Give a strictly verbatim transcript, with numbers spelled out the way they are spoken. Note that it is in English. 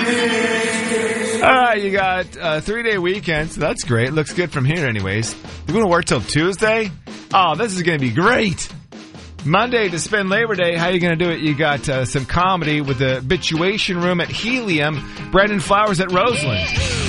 All right, you got a three-day weekend, so that's great. Looks good from here anyways. You're going to work till Tuesday? Oh, this is going to be great. Monday to spend Labor Day, how are you going to do it? You got uh, some comedy with the Bituation Room at Helium, Brandon Flowers at Roseland.